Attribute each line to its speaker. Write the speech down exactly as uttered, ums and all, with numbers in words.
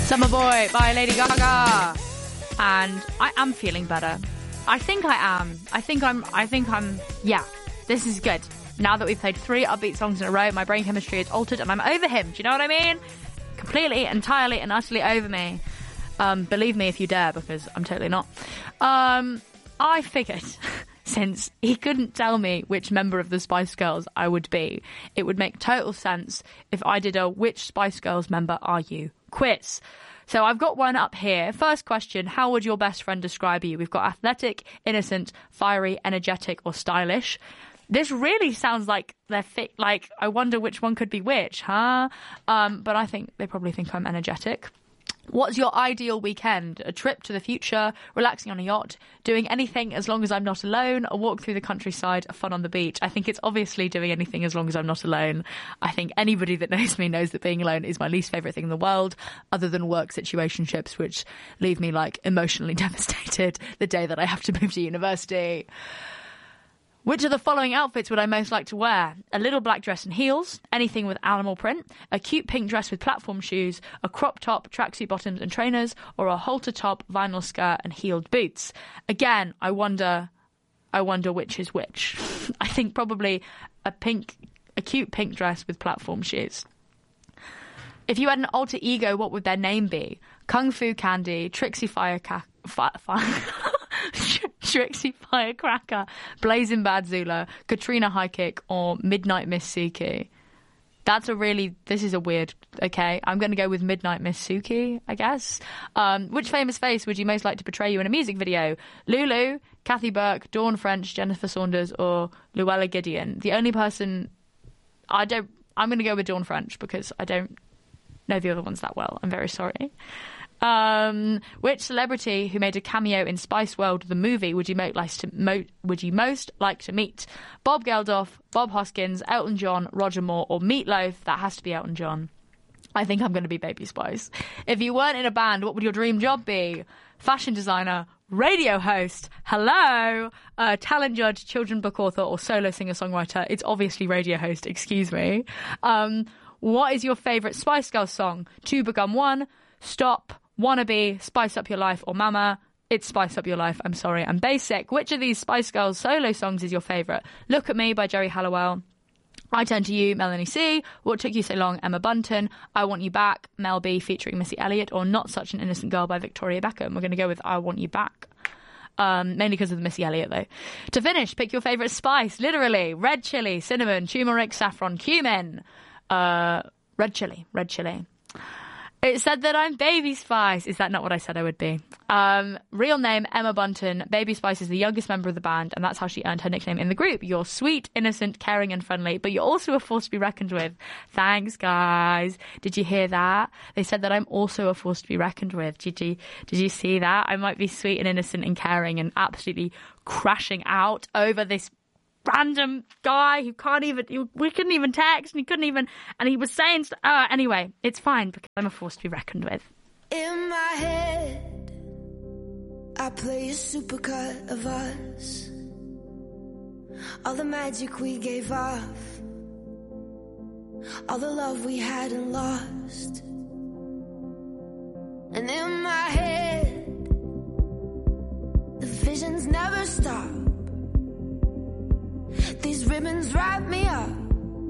Speaker 1: Summer Boy by Lady Gaga. And I am feeling better. I think I am. I think I'm, I think I'm, yeah, this is good. Now that we've played three upbeat songs in a row, my brain chemistry is altered and I'm over him. Do you know what I mean? Completely, entirely and utterly over me. Um, believe me if you dare, because I'm totally not. Um, I figured, since he couldn't tell me which member of the Spice Girls I would be, it would make total sense if I did a which Spice Girls member are you quiz. So I've got one up here. First question, how would your best friend describe you? We've got athletic, innocent, fiery, energetic, or stylish. This really sounds like they're fit. Like, I wonder which one could be which, huh? Um, but I think they probably think I'm energetic. What's your ideal weekend? A trip to the future, relaxing on a yacht, doing anything as long as I'm not alone, a walk through the countryside, a fun on the beach. I think it's obviously doing anything as long as I'm not alone. I think anybody that knows me knows that being alone is my least favourite thing in the world, other than work situationships, which leave me, like, emotionally devastated the day that I have to move to university. Which of the following outfits would I most like to wear? A little black dress and heels, anything with animal print, a cute pink dress with platform shoes, a crop top, tracksuit bottoms and trainers, or a halter top, vinyl skirt and heeled boots. Again, I wonder, I wonder which is which. I think probably a pink, a cute pink dress with platform shoes. If you had an alter ego, what would their name be? Kung Fu Candy, Trixie Firecracker, fi- fire, Trixie Firecracker, Blazing Bad Zula, Katrina High Kick, or Midnight Miss Suki. That's a really, this is a weird, okay, I'm going to go with Midnight Miss Suki, I guess. Um, which famous face would you most like to portray you in a music video? Lulu, Kathy Burke, Dawn French, Jennifer Saunders, or Luella Gideon? The only person, I don't, I'm going to go with Dawn French because I don't know the other ones that well. I'm very sorry. Um, which celebrity who made a cameo in Spice World, the movie, would you most like to mo- would you most like to meet? Bob Geldof, Bob Hoskins, Elton John, Roger Moore, or Meatloaf? That has to be Elton John. I think I'm going to be Baby Spice. If you weren't in a band, what would your dream job be? Fashion designer, radio host, hello, uh, talent judge, children book author, or solo singer-songwriter? It's obviously radio host, excuse me. Um, what is your favourite Spice Girls song? To Become One, Stop, Wannabe, Spice Up Your Life, or Mama? It's Spice Up Your Life. I'm sorry, I'm basic. Which of these Spice Girls solo songs is your favourite? Look at Me by Jerry Halliwell, I Turn to You, Melanie C, What Took You So Long, Emma Bunton, I Want You Back, Mel B featuring Missy Elliott, or Not Such an Innocent Girl by Victoria Beckham. We're going to go with I Want You Back. Um, mainly because of the Missy Elliott, though. To finish, pick your favourite spice. Literally, red chilli, cinnamon, turmeric, saffron, cumin. Uh, red chilli, red chilli. It said that I'm Baby Spice. Is that not what I said I would be? Um, real name, Emma Bunton. Baby Spice is the youngest member of the band, and that's how she earned her nickname in the group. You're sweet, innocent, caring, and friendly, but you're also a force to be reckoned with. Thanks, guys. Did you hear that? They said that I'm also a force to be reckoned with. Did you, did you see that? I might be sweet and innocent and caring and absolutely crashing out over this random guy who can't even, he, we couldn't even text, and he couldn't even, and he was saying, uh, anyway, it's fine because I'm a force to be reckoned with.
Speaker 2: In my head, I play a supercut of us, all the magic we gave off, all the love we hadn't lost, and in my